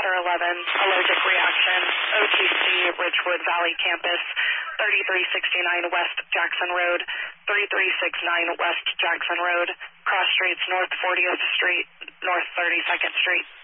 Ladder 11, allergic reaction, OTC, Ridgewood Valley Campus, 3369 West Jackson Road, 3369 West Jackson Road, cross streets North 40th Street, North 32nd Street.